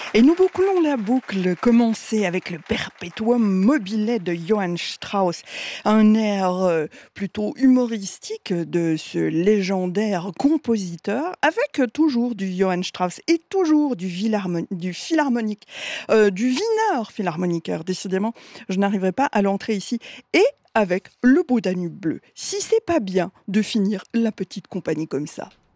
Et nous bouclons la boucle, commencée avec le Perpetuum mobile de Johann Strauss, un air plutôt humoristique de ce légendaire compositeur, avec toujours du Johann Strauss et toujours du philharmonique, du Wiener Philharmoniker, décidément, je n'arriverai pas à l'entrer ici, et avec le beau Danube bleu. Si c'est pas bien de finir la petite compagnie comme ça.